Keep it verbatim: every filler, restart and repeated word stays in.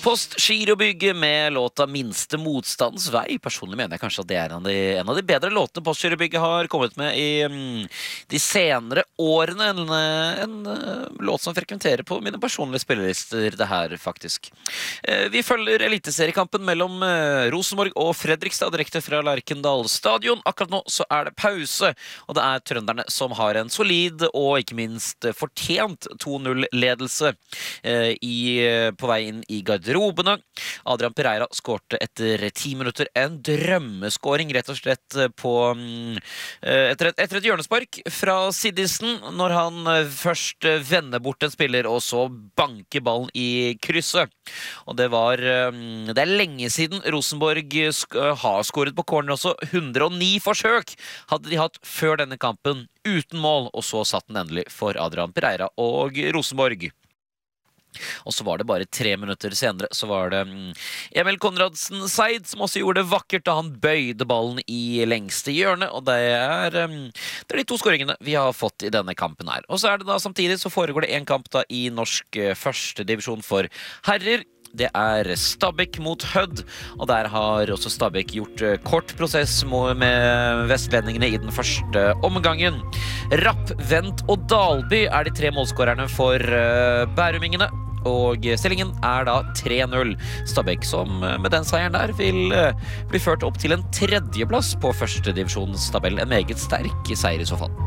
Post Girobygget med låta Minste motstands vei. Personlig mener jeg kanskje at det er en av de, en av de bedre låtene Post Girobygget har kommet med i um, de senere årene. En, en, en låt som frekventerer på mine personlige spillelister, det her faktisk. Eh, vi følger eliteseriekampen mellom eh, Rosenborg og Fredrikstad direkte fra Lerkendal stadion. Akkurat nå så er det pause, og det er trønderne som har en solid og ikke minst fortjent to null-ledelse eh, i, på vei inn i garderoben. Robene. Adrian Pereira skårte etter ti minutter en drømmeskåring rett og slett på etter et, etter et hjørnespark fra Siddisen når han først vender bort en spiller og så banker ballen i krysset. Og det var det er lenge siden Rosenborg har skåret på corner også. hundre og ni forsøk hadde de hatt før denne kampen uten mål, og så satt den endelig for Adrian Pereira og Rosenborg. Og så var det bare tre minutter senere så var det Emil Konradsen Seid som også gjorde det vakkert da han bøyde ballen i lengste hjørne, og det er, det er de to skåringene vi har fått i denne kampen her. Og så er det da samtidig så foregår det en kamp da i norsk første divisjon for herrer. Det er Stabæk mot Hødd, og der har også Stabæk gjort kort prosess med vestlendingene i den første omgangen. Rapp, Vendt og Dalby er de tre målskårerne for bærumingene, og stillingen er da tre null. Stabæk som med den seieren der vil bli ført opp til en tredjeplass på første divisjonstabell. En meget sterk seier i så fall.